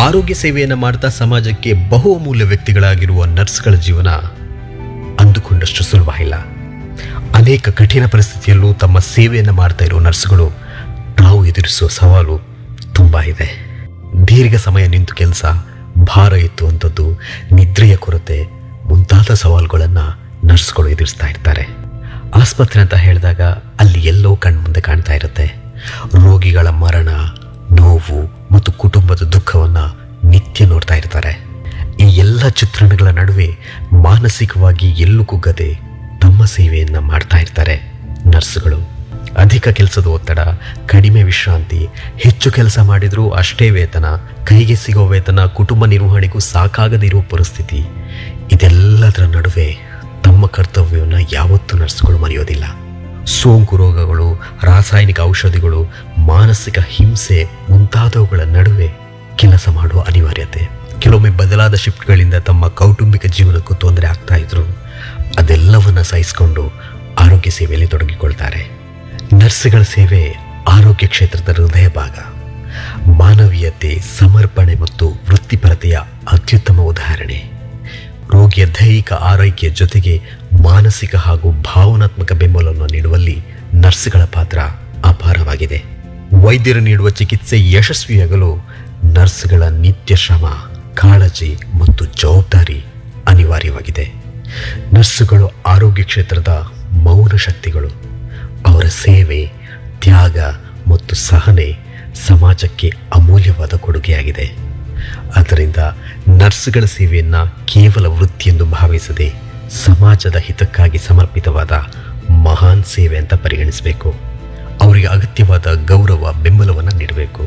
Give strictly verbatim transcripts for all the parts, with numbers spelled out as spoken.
ಆರೋಗ್ಯ ಸೇವೆಯನ್ನು ಮಾಡ್ತಾ ಸಮಾಜಕ್ಕೆ ಬಹುಮೂಲ್ಯ ವ್ಯಕ್ತಿಗಳಾಗಿರುವ ನರ್ಸ್ಗಳ ಜೀವನ ಅಂದುಕೊಂಡಷ್ಟು ಸುಲಭ ಇಲ್ಲ. ಅನೇಕ ಕಠಿಣ ಪರಿಸ್ಥಿತಿಯಲ್ಲೂ ತಮ್ಮ ಸೇವೆಯನ್ನು ಮಾಡ್ತಾ ಇರೋ ನರ್ಸ್ಗಳು ತಾವು ಎದುರಿಸುವ ಸವಾಲು ತುಂಬ ಇದೆ. ದೀರ್ಘ ಸಮಯ ನಿಂತು ಕೆಲಸ, ಭಾರ ಎತ್ತುವಂಥದ್ದು, ನಿದ್ರೆಯ ಕೊರತೆ ಮುಂತಾದ ಸವಾಲುಗಳನ್ನು ನರ್ಸ್ಗಳು ಎದುರಿಸ್ತಾ ಇರ್ತಾರೆ. ಆಸ್ಪತ್ರೆ ಅಂತ ಹೇಳಿದಾಗ ಅಲ್ಲಿ ಎಲ್ಲೋ ಕಣ್ಮುಂದೆ ಕಾಣ್ತಾ ಇರುತ್ತೆ. ರೋಗಿಗಳ ಮರಣ, ನೋವು ಮತ್ತು ಕುಟುಂಬದ ದುಃಖವನ್ನು ನಿತ್ಯ ನೋಡ್ತಾ ಇರ್ತಾರೆ. ಈ ಎಲ್ಲ ಚಿತ್ರಣಗಳ ನಡುವೆ ಮಾನಸಿಕವಾಗಿ ಎಲ್ಲೂ ಕುಗ್ಗದೆ ತಮ್ಮ ಸೇವೆಯನ್ನು ಮಾಡ್ತಾ ಇರ್ತಾರೆ ನರ್ಸ್ಗಳು. ಅಧಿಕ ಕೆಲಸದ ಒತ್ತಡ, ಕಡಿಮೆ ವಿಶ್ರಾಂತಿ, ಹೆಚ್ಚು ಕೆಲಸ ಮಾಡಿದರೂ ಅಷ್ಟೇ ವೇತನ, ಕೈಗೆ ಸಿಗೋ ವೇತನ ಕುಟುಂಬ ನಿರ್ವಹಣೆಗೂ ಸಾಕಾಗದಿರುವ ಪರಿಸ್ಥಿತಿ, ಇದೆಲ್ಲದರ ನಡುವೆ ತಮ್ಮ ಕರ್ತವ್ಯವನ್ನು ಯಾವತ್ತೂ ನರ್ಸ್ಗಳು ಮರೆಯೋದಿಲ್ಲ. ಸೋಂಕು ರೋಗಗಳು, ರಾಸಾಯನಿಕ ಔಷಧಿಗಳು, ಮಾನಸಿಕ ಹಿಂಸೆ ಮುಂತಾದವುಗಳ ನಡುವೆ ಕೆಲಸ ಮಾಡುವ ಅನಿವಾರ್ಯತೆ. ಕೆಲವೊಮ್ಮೆ ಬದಲಾದ ಶಿಫ್ಟ್ಗಳಿಂದ ತಮ್ಮ ಕೌಟುಂಬಿಕ ಜೀವನಕ್ಕೂ ತೊಂದರೆ ಆಗ್ತಾ ಇದ್ರು ಅದೆಲ್ಲವನ್ನ ಸಹಿಸಿಕೊಂಡು ಆರೋಗ್ಯ ಸೇವೆಯಲ್ಲಿ ತೊಡಗಿಕೊಳ್ತಾರೆ. ನರ್ಸ್ಗಳ ಸೇವೆ ಆರೋಗ್ಯ ಕ್ಷೇತ್ರದ ಹೃದಯ ಭಾಗ. ಮಾನವೀಯತೆ, ಸಮರ್ಪಣೆ ಮತ್ತು ವೃತ್ತಿಪರತೆಯ ಅತ್ಯುತ್ತಮ ಉದಾಹರಣೆ. ರೋಗಿಯ ದೈಹಿಕ ಆರೈಕೆ ಜೊತೆಗೆ ಮಾನಸಿಕ ಹಾಗೂ ಭಾವನಾತ್ಮಕ ಬೆಂಬಲವನ್ನು ನೀಡುವಲ್ಲಿ ನರ್ಸ್ಗಳ ಪಾತ್ರ ಅಪಾರವಾಗಿದೆ. ವೈದ್ಯರು ನೀಡುವ ಚಿಕಿತ್ಸೆ ಯಶಸ್ವಿಯಾಗಲು ನರ್ಸ್ಗಳ ನಿತ್ಯ ಶ್ರಮ, ಕಾಳಜಿ ಮತ್ತು ಜವಾಬ್ದಾರಿ ಅನಿವಾರ್ಯವಾಗಿದೆ. ನರ್ಸುಗಳು ಆರೋಗ್ಯ ಕ್ಷೇತ್ರದ ಮೌನ ಶಕ್ತಿಗಳು. ಅವರ ಸೇವೆ, ತ್ಯಾಗ ಮತ್ತು ಸಹನೆ ಸಮಾಜಕ್ಕೆ ಅಮೂಲ್ಯವಾದ ಕೊಡುಗೆಯಾಗಿದೆ. ಆದ್ದರಿಂದ ನರ್ಸ್ಗಳ ಸೇವೆಯನ್ನು ಕೇವಲ ವೃತ್ತಿಯೆಂದು ಭಾವಿಸದೆ ಸಮಾಜದ ಹಿತಕ್ಕಾಗಿ ಸಮರ್ಪಿತವಾದ ಮಹಾನ್ ಸೇವೆ ಅಂತ ಪರಿಗಣಿಸಬೇಕು. ಅವರಿಗೆ ಅಗತ್ಯವಾದ ಗೌರವ, ಬೆಂಬಲವನ್ನು ನೀಡಬೇಕು.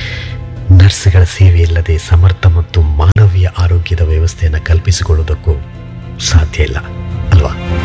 ನರ್ಸ್ಗಳ ಸೇವೆಯಿಲ್ಲದೆ ಸಮರ್ಥ ಮತ್ತು ಮಾನವೀಯ ಆರೋಗ್ಯದ ವ್ಯವಸ್ಥೆಯನ್ನು ಕಲ್ಪಿಸಿಕೊಳ್ಳುವುದಕ್ಕೂ ಸಾಧ್ಯ ಇಲ್ಲ ಅಲ್ವಾ?